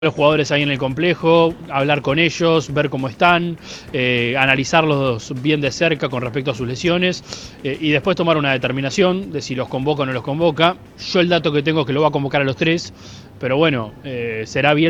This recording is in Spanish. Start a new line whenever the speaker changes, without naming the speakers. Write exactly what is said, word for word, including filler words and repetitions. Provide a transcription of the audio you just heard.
los jugadores ahí en el complejo, hablar con ellos, ver cómo están, eh, analizarlos bien de cerca con respecto a sus lesiones eh, y después tomar una determinación de si los convoca o no los convoca. Yo el dato que tengo es que lo va a convocar a los tres, pero bueno, eh, será bien